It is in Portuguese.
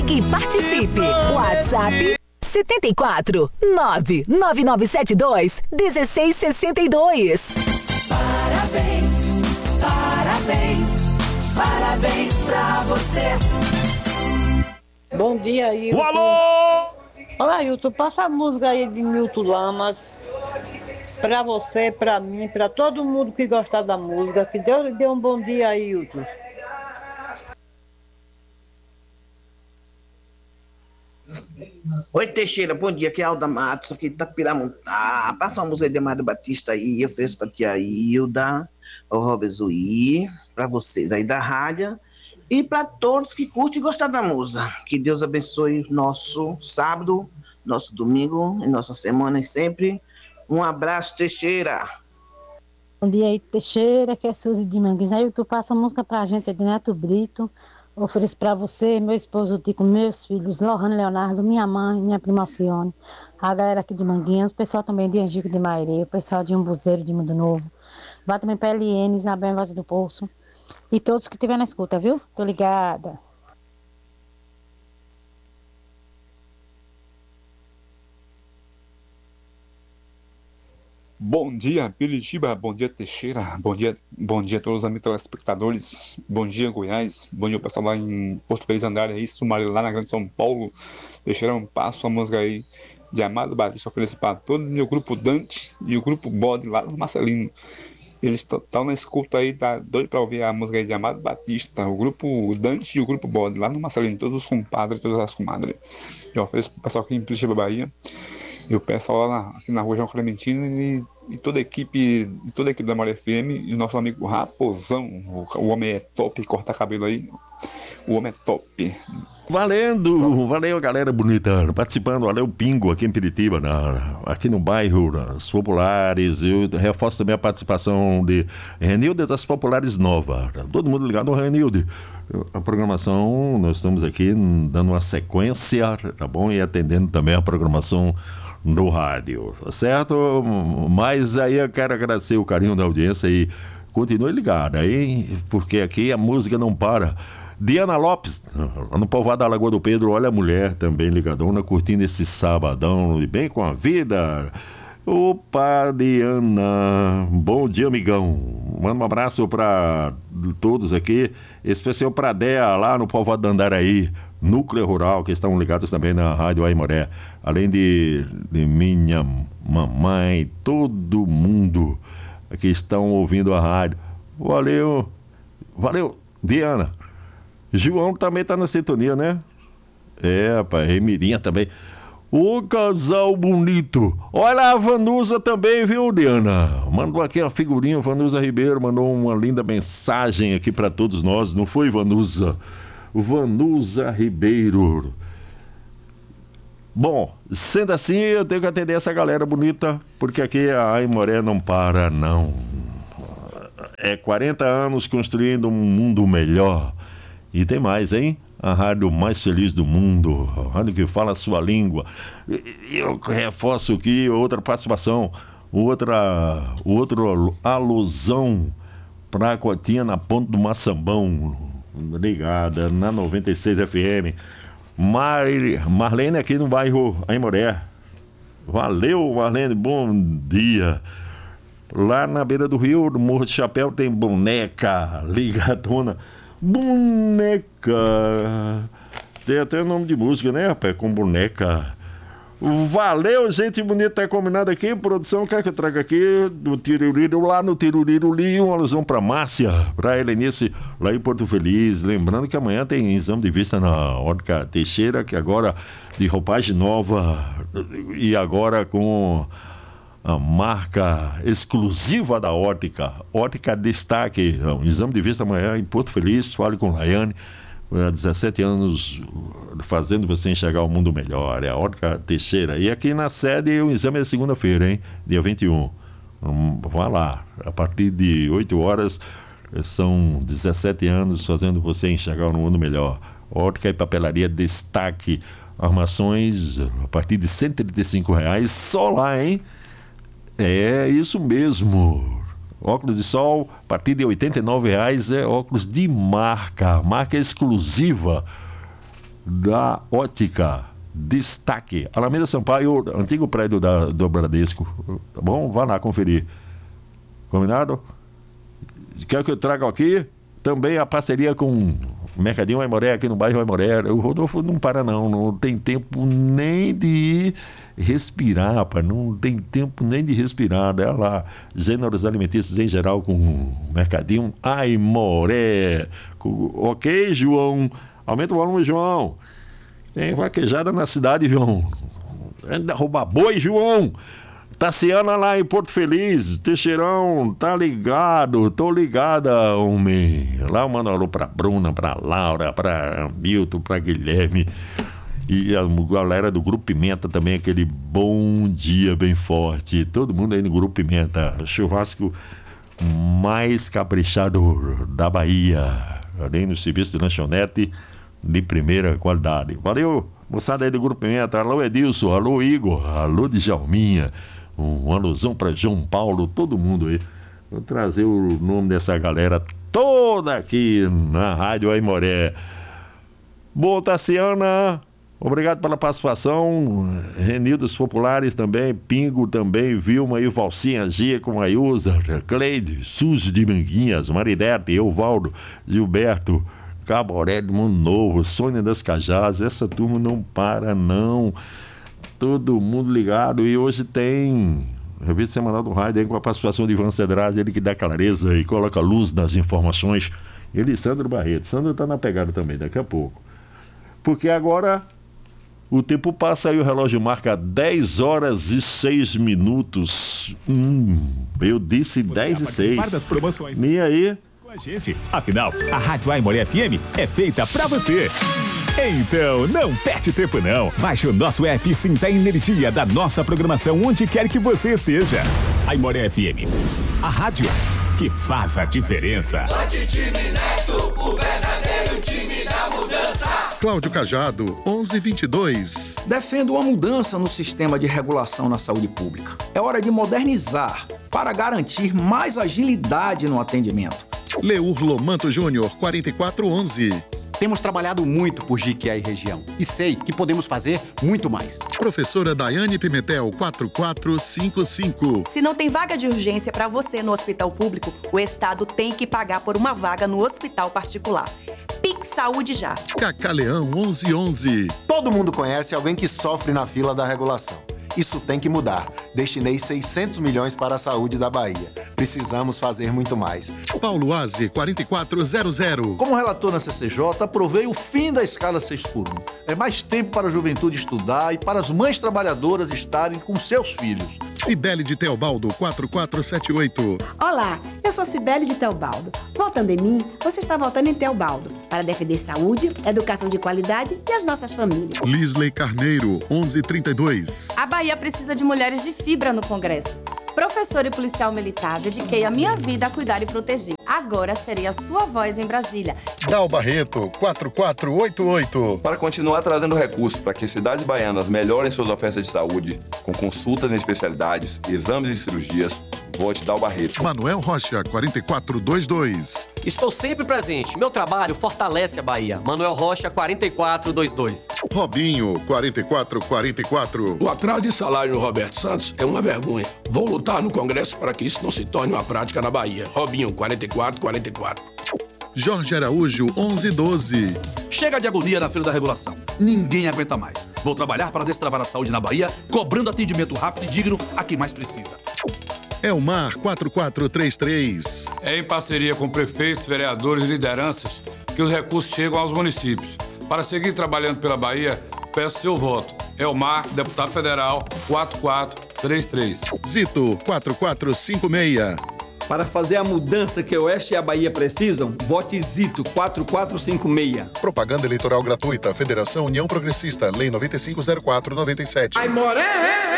e participe. WhatsApp 74 99972 1662. Parabéns, parabéns, parabéns pra você. Bom dia, Ailton. Alô! Olha, Ailton, passa a música aí de Milton Lamas. Pra você, pra mim, pra todo mundo que gostar da música. Que Deus lhe dê um bom dia, Ailton. Oi, Teixeira, bom dia, aqui é Alda Matos, aqui da Piramontá. Passa uma música de Amado Batista aí, eu ofereço pra tia Hilda, o Robezuí, pra vocês aí da rádio e pra todos que curtem e gostam da música. Que Deus abençoe nosso sábado, nosso domingo e nossa semana e sempre. Um abraço, Teixeira. Bom dia aí, Teixeira, que é Suzy de Manguinhos. Aí tu passa a música pra gente, de Neto Brito. Ofereço pra você, meu esposo Tico, meus filhos, Lohane Leonardo, minha mãe, minha prima Alcione, a galera aqui de Manguinhos, o pessoal também de Angico de Mairê, o pessoal de Umbuzeiro de Mundo Novo. Vai também pra Eliene, Isabel em Voz do Poço. E todos que estiver na escuta, viu? Tô ligada. Bom dia, Piritiba, bom dia, Teixeira, bom dia a todos os amigos telespectadores, bom dia, Goiás, bom dia, pessoal lá em Porto Feliz, Andrade, aí, Sumaré, lá na Grande São Paulo. Teixeira, um passo a música aí de Amado Batista, ofereço para todo o meu grupo Dante e o grupo Bode lá do Marcelino. Eles estão na escuta aí, tá doido para ouvir a música aí de Amado Batista, o grupo Dante e o grupo Bode lá no Marcelino, todos os compadres, todas as comadres. Eu ofereço para o pessoal aqui em Piritiba, Bahia. E o pessoal lá aqui na rua João Clementino e toda a equipe da Mora FM e o nosso amigo Raposão, o homem é top, corta cabelo aí, o homem é top. Valeu galera bonita, participando, valeu Pingo aqui em Piritiba, aqui no bairro das Populares. Eu reforço também a participação de Renilde das Populares Nova, todo mundo ligado ao Renilde. A programação, nós estamos aqui dando uma sequência, tá bom? E atendendo também a programação do rádio, tá certo? Mas aí eu quero agradecer o carinho da audiência e continue ligado aí, porque aqui a música não para. Diana Lopes, no povoado da Lagoa do Pedro, olha a mulher também ligadona, curtindo esse sabadão e bem com a vida. Opa, Diana, bom dia, amigão. Manda um abraço para todos aqui, especial para Dea lá no povoado da Andaraí, núcleo rural, que estão ligados também na Rádio Aimoré, além de minha mamãe, todo mundo que estão ouvindo a rádio. Valeu, Diana. João também tá na sintonia, né? É, rapaz, Remirinha também. Ô, casal bonito. Olha a Vanusa também, viu, Diana? Mandou aqui uma figurinha, Vanusa Ribeiro mandou uma linda mensagem aqui para todos nós, não foi, Vanusa? Vanusa Ribeiro. Bom, sendo assim, eu tenho que atender essa galera bonita, porque aqui a Aimoré não para, não. É 40 anos construindo um mundo melhor. E tem mais, hein? A rádio mais feliz do mundo, a rádio que fala a sua língua. Eu reforço aqui outra participação, outra alusão para a Cotinha na Ponte do Maçambão, ligada na 96 FM. Marlene aqui no bairro Aimoré. Valeu, Marlene, bom dia. Lá na beira do rio, no Morro de Chapéu, tem boneca ligadona. Boneca. Tem até nome de música, né, rapaz? Com boneca. Valeu, gente bonita, tá combinado aqui. Produção, quer que eu traga aqui do Tiruriro, lá no Tiruriro, uma alusão pra Márcia, pra Helenice, lá em Porto Feliz. Lembrando que amanhã tem exame de vista na Ótica Teixeira, que agora de roupagem nova e agora com a marca exclusiva da Ótica Destaque. Um exame de vista amanhã em Porto Feliz. Fale com Laiane, há 17 anos fazendo você enxergar o mundo melhor. É a Ótica Teixeira. E aqui na sede o exame é segunda-feira, hein? Dia 21. Vá lá, a partir de 8 horas. São 17 anos fazendo você enxergar o mundo melhor. Ótica e papelaria Destaque. Armações a partir de R$135 só lá, hein? É isso mesmo. Óculos de sol, a partir de R$89 é óculos de marca exclusiva. da Ótica Destaque, Alameda Sampaio, antigo prédio do Bradesco. Tá bom? Vá lá conferir. Combinado? Quer que eu traga aqui? Também a parceria com o Mercadinho Aimoré, aqui no bairro Aimoré. O Rodolfo não para não tem tempo nem de respirar, rapaz. Não tem tempo nem de respirar. É lá, gêneros alimentícios em geral com o Mercadinho Aimoré. Ok, João? Aumenta o volume, João. Tem vaquejada na cidade, João. Anda roubar boi, João. Tassiana lá em Porto Feliz, Teixeirão, tá ligado, tô ligada, homem. Lá eu mando um alô pra Bruna, pra Laura, pra Milton, pra Guilherme. E a galera do Grupo Pimenta também, aquele bom dia bem forte. Todo mundo aí no Grupo Pimenta. Churrasco mais caprichado da Bahia. Além do serviço de lanchonete de primeira qualidade. Valeu, moçada aí do Grupo Pimenta. Alô Edilson, alô Igor, alô Djalminha. Um alusão para João Paulo, todo mundo aí. Vou trazer o nome dessa galera toda aqui na Rádio Aimoré. Boa, Tassiana, obrigado pela participação. Renildos Populares também, Pingo também, Vilma e Valcinha, Gia com Ayusa, Cleide, Suzy de Manguinhas, Maridete, Euvaldo, Gilberto, Caboré do Mundo Novo, Sônia das Cajás. Essa turma não para, não. Todo mundo ligado. E hoje tem Revista Semanal do Rádio aí, com a participação de Ivan Cedrais, ele que dá clareza e coloca luz nas informações. Ele e Sandro Barreto. Sandro tá na pegada também daqui a pouco. Porque agora o tempo passa e o relógio marca 10 horas e 6 minutos. Eu disse 10 e 6. Das promoções. E aí? Com a gente. Afinal, a Rádio Aimoré FM é feita pra você. Então, não perde tempo não. Baixe o nosso app e sinta a energia da nossa programação onde quer que você esteja. Aimoré FM, a rádio que faz a diferença. Vote time Neto, o verdadeiro time da mudança. Cláudio Cajado, 1122. Defendo uma mudança no sistema de regulação na saúde pública. É hora de modernizar para garantir mais agilidade no atendimento. Leur Lomanto Júnior, 4411. Temos trabalhado muito por Jiquié e região e sei que podemos fazer muito mais. Professora Daiane Pimentel, 4455. Se não tem vaga de urgência para você no hospital público, o Estado tem que pagar por uma vaga no hospital particular. Pix Saúde já. Cacá Leão, 1111. Todo mundo conhece alguém que sofre na fila da regulação. Isso tem que mudar. Destinei 600 milhões para a saúde da Bahia. Precisamos fazer muito mais. Paulo Aze, 4400. Como relator na CCJ, aprovei o fim da escala 6x1. É mais tempo para a juventude estudar e para as mães trabalhadoras estarem com seus filhos. Cibele de Teobaldo, 4478. Olá, eu sou Cibele de Teobaldo. Votando em mim, você está votando em Teobaldo para defender saúde, educação de qualidade e as nossas famílias. Lisley Carneiro, 1132. A Bahia precisa de mulheres de fibra no Congresso. Professor e policial militar, dediquei a minha vida a cuidar e proteger. Agora serei a sua voz em Brasília. Dal Barreto, 4488. Para continuar trazendo recursos para que as cidades baianas melhorem suas ofertas de saúde, com consultas em especialidades, exames e cirurgias, vote Dal Barreto. Manuel Rocha, 4422. Estou sempre presente. Meu trabalho fortalece a Bahia. Manuel Rocha, 4422. Robinho, 4444. O atraso de salário do Roberto Santos é uma vergonha. Vou lutar no Congresso para que isso não se torne uma prática na Bahia. Robinho, 4444. Jorge Araújo, 1112. Chega de agonia na fila da regulação. Ninguém aguenta mais. Vou trabalhar para destravar a saúde na Bahia, cobrando atendimento rápido e digno a quem mais precisa. Elmar, 4433. É em parceria com prefeitos, vereadores e lideranças que os recursos chegam aos municípios. Para seguir trabalhando pela Bahia, peço seu voto. Elmar, deputado federal, 4433. Zito, 4456. Para fazer a mudança que o Oeste e a Bahia precisam, vote Zito, 4456. Propaganda eleitoral gratuita. Federação União Progressista. Lei 9504/97. Aimoré!